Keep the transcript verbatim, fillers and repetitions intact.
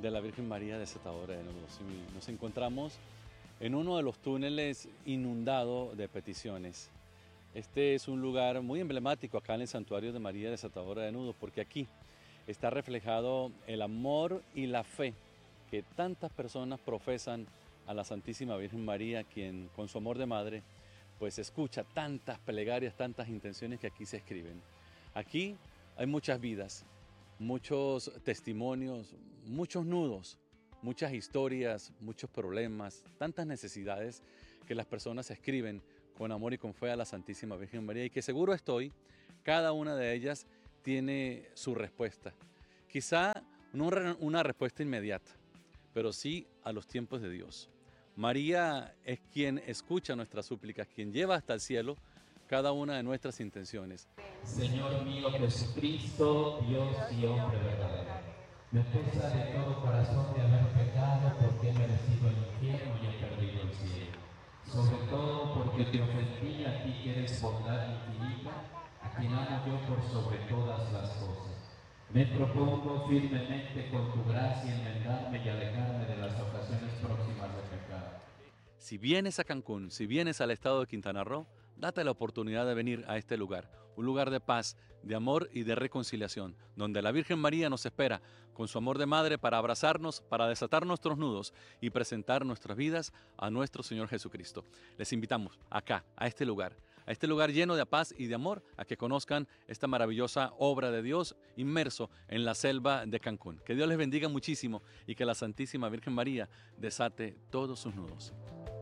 de la Virgen María Desatadora de Nudos. Y nos encontramos en uno de los túneles inundado de peticiones. Este es un lugar muy emblemático acá en el Santuario de María Desatadora de Nudos, porque aquí está reflejado el amor y la fe que tantas personas profesan a la Santísima Virgen María, quien con su amor de madre pues escucha tantas plegarias, tantas intenciones que aquí se escriben. Aquí hay muchas vidas, muchos testimonios, muchos nudos, muchas historias, muchos problemas, tantas necesidades que las personas escriben con amor y con fe a la Santísima Virgen María, y que seguro estoy, cada una de ellas tiene su respuesta. Quizá no una respuesta inmediata, pero sí a los tiempos de Dios. María es quien escucha nuestras súplicas, quien lleva hasta el cielo cada una de nuestras intenciones. Señor mío Jesucristo, Dios y hombre verdadero, me pesa de todo corazón de haber pecado porque he merecido el infierno y he perdido el cielo. Sobre todo porque te ofendí a ti que eres bondad infinita, a quien amo yo por sobre todas las cosas. Me propongo firmemente con tu gracia enmendarme y alejarme de las ocasiones próximas de pecado. Si vienes a Cancún, si vienes al estado de Quintana Roo, date la oportunidad de venir a este lugar, un lugar de paz, de amor y de reconciliación, donde la Virgen María nos espera con su amor de madre para abrazarnos, para desatar nuestros nudos y presentar nuestras vidas a nuestro Señor Jesucristo. Les invitamos acá, a este lugar, a este lugar lleno de paz y de amor, a que conozcan esta maravillosa obra de Dios inmerso en la selva de Cancún. Que Dios les bendiga muchísimo y que la Santísima Virgen María desate todos sus nudos.